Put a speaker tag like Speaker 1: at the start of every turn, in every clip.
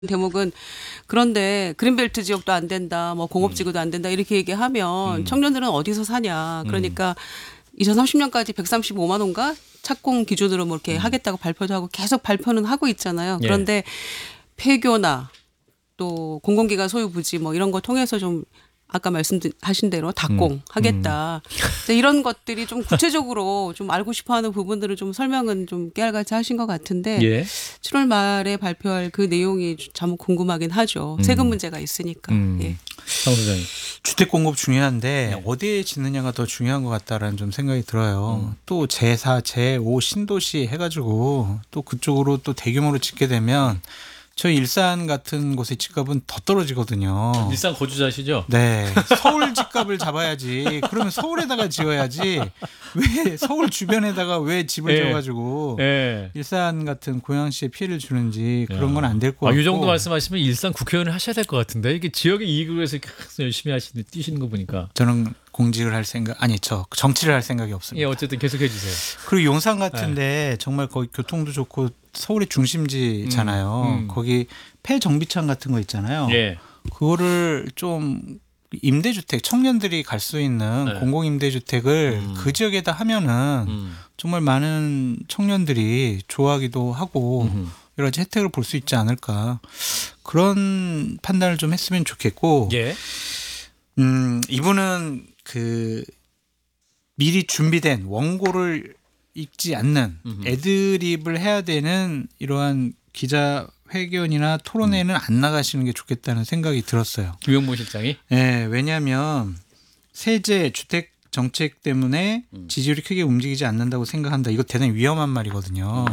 Speaker 1: 대목은 그런데 그린벨트 지역도 안 된다, 뭐 공업지구도 안 된다 이렇게 얘기하면 청년들은 어디서 사냐. 그러니까 2030년까지 135만 원가 착공 기준으로 뭐 이렇게 하겠다고 발표도 하고 계속 발표는 하고 있잖아요. 그런데 폐교나 또 공공기관 소유 부지 뭐 이런 거 통해서 좀 아까 말씀하신 대로 답공하겠다. 이런 것들이 좀 구체적으로 좀 알고 싶어하는 부분들을 좀 설명은 좀 깨알같이 하신 것 같은데 7월 말에 발표할 그 내용이 참 궁금하긴 하죠. 세금 문제가 있으니까. 예.
Speaker 2: 장 소장님.
Speaker 3: 주택 공급 중요한데 어디에 짓느냐가 더 중요한 것 같다라는 좀 생각이 들어요. 또 제4, 제5 신도시 해가지고 또 그쪽으로 또 대규모로 짓게 되면 저희 일산 같은 곳의 집값은 더 떨어지거든요.
Speaker 2: 일산 거주자시죠?
Speaker 3: 네. 서울 집값을 잡아야지. 그러면 서울에다가 지어야지. 왜 서울 주변에다가 왜 집을 지어가지고 일산 같은 고양시에 피해를 주는지 그런 건 안 될 것 같고.
Speaker 2: 이 정도 말씀하시면 일산 국회의원을 하셔야 될 것 같은데 이게 지역의 이익을 위해서 열심히 뛰시는 거 보니까.
Speaker 3: 저는 공직을 할 생각 정치를 할 생각이 없습니다.
Speaker 2: 예, 어쨌든 계속해 주세요.
Speaker 3: 그리고 용산 같은데 정말 거기 교통도 좋고 서울의 중심지잖아요. 거기 폐정비창 같은 거 있잖아요. 그거를 좀 임대주택 청년들이 갈 수 있는 공공임대주택을 그 지역에다 하면은 정말 많은 청년들이 좋아하기도 하고 여러 가지 혜택을 볼 수 있지 않을까 그런 판단을 좀 했으면 좋겠고 이분은 그 미리 준비된 원고를 읽지 않는 애드립을 해야 되는 이러한 기자회견이나 토론회는 안 나가시는 게 좋겠다는 생각이 들었어요.
Speaker 2: 김용문 실장이?
Speaker 3: 네, 왜냐하면 세제 주택 정책 때문에 지지율이 크게 움직이지 않는다고 생각한다. 이거 대단히 위험한 말이거든요.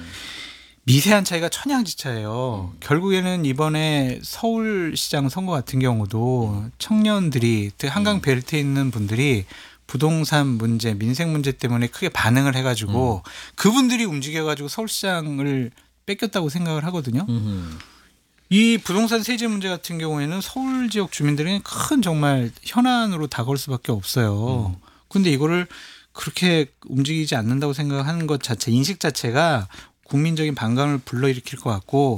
Speaker 3: 미세한 차이가 천양지차예요. 결국에는 이번에 서울시장 선거 같은 경우도 청년들이 한강 벨트에 있는 분들이 부동산 문제, 민생 문제 때문에 크게 반응을 해가지고 그분들이 움직여가지고 서울시장을 뺏겼다고 생각을 하거든요. 이 부동산 세제 문제 같은 경우에는 서울 지역 주민들에게 큰 정말 현안으로 다가올 수밖에 없어요. 그런데 이거를 그렇게 움직이지 않는다고 생각하는 것 자체, 인식 자체가 국민적인 반감을 불러일으킬 것 같고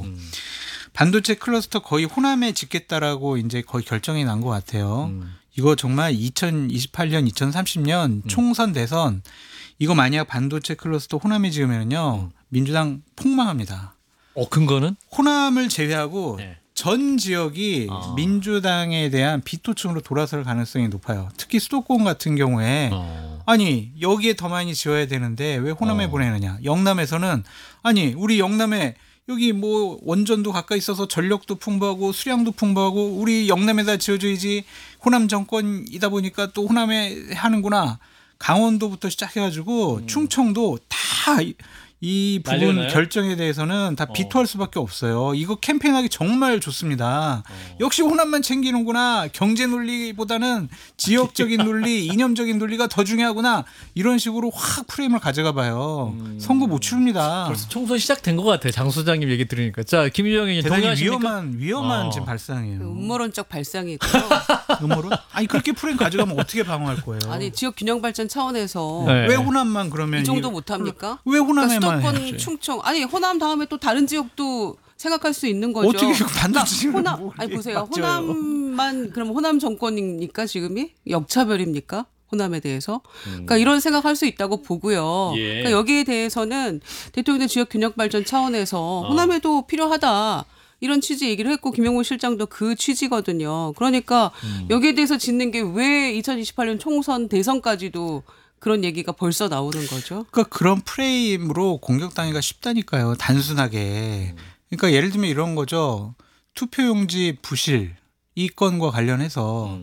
Speaker 3: 반도체 클러스터 거의 호남에 짓겠다라고 이제 거의 결정이 난 것 같아요. 이거 정말 2028년, 2030년 총선 대선 이거 만약 반도체 클러스터 호남에 지으면요 민주당 폭망합니다.
Speaker 2: 근거는?
Speaker 3: 호남을 제외하고 전 지역이 민주당에 대한 비토층으로 돌아설 가능성이 높아요. 특히 수도권 같은 경우에 아니 여기에 더 많이 지어야 되는데 왜 호남에 보내느냐. 영남에서는 아니 우리 영남에 여기 뭐 원전도 가까이 있어서 전력도 풍부하고 수량도 풍부하고 우리 영남에다 지어줘야지. 호남 정권이다 보니까 또 호남에 하는구나. 강원도부터 시작해가지고 충청도 다 이 부분
Speaker 2: 난리나요?
Speaker 3: 결정에 대해서는 다 비토할 수밖에 없어요. 이거 캠페인하기 정말 좋습니다. 역시 호남만 챙기는구나. 경제 논리보다는 지역적인 논리, 이념적인 논리가 더 중요하구나. 이런 식으로 확 프레임을 가져가 봐요. 선거 못 치릅니다.
Speaker 2: 벌써 총선 시작된 것 같아요. 장 소장님 얘기 들으니까. 자, 김유정 의원님
Speaker 3: 대단히
Speaker 2: 동의하십니까?
Speaker 3: 위험한 지금 발상이에요.
Speaker 1: 음모론적 발상이고요.
Speaker 3: 음모론? 아니 그렇게 프레임 가져가면 어떻게 방어할 거예요?
Speaker 1: 아니 지역 균형 발전 차원에서
Speaker 3: 왜 호남만 그러면
Speaker 1: 이 정도 못 합니까?
Speaker 3: 왜 호남에만
Speaker 1: 수도권,
Speaker 3: 해야지?
Speaker 1: 충청 아니 호남 다음에 또 다른 지역도 생각할 수 있는 거죠.
Speaker 3: 어떻게 반도체
Speaker 1: 호남 아니 보세요. 호남만 그럼 호남 정권입니까 지금이 역차별입니까? 호남에 대해서. 그러니까 이런 생각할 수 있다고 보고요. 그러니까 여기에 대해서는 대통령의 지역 균형 발전 차원에서 호남에도 필요하다. 이런 취지 얘기를 했고 김용문 실장도 그 취지거든요. 그러니까 여기에 대해서 짓는 게 왜 2028년 총선 대선까지도 그런 얘기가 벌써 나오는 거죠.
Speaker 3: 그러니까 그런 프레임으로 공격당하기가 쉽다니까요. 단순하게. 그러니까 예를 들면 이런 거죠. 투표용지 부실 이 건과 관련해서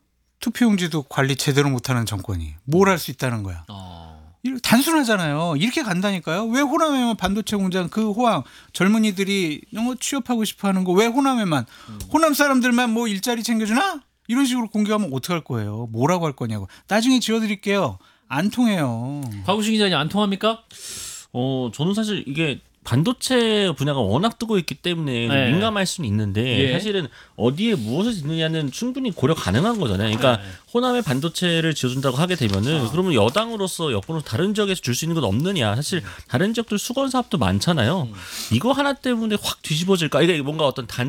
Speaker 3: 투표용지도 관리 제대로 못하는 정권이 뭘 할 수 있다는 거야. 단순하잖아요. 이렇게 간다니까요. 왜 호남에만 반도체 공장 그 호황 젊은이들이 취업하고 싶어하는 거 왜 호남에만 호남 사람들만 뭐 일자리 챙겨주나? 이런 식으로 공격하면 어떡할 거예요. 뭐라고 할 거냐고. 나중에 지어드릴게요. 안 통해요.
Speaker 2: 박우신 기자님 안 통합니까?
Speaker 4: 저는 사실 이게 반도체 분야가 워낙 뜨고 있기 때문에
Speaker 2: 네.
Speaker 4: 민감할 수는 있는데
Speaker 2: 예.
Speaker 4: 사실은 어디에 무엇을 짓느냐는 충분히 고려 가능한 거잖아요. 그러니까
Speaker 2: 네.
Speaker 4: 호남에 반도체를 지어준다고 하게 되면은 그러면 여당으로서 여권으로 다른 지역에서 줄 수 있는 건 없느냐. 사실 다른 지역들 수건 사업도 많잖아요. 이거 하나 때문에 확 뒤집어질까? 이게 뭔가 어떤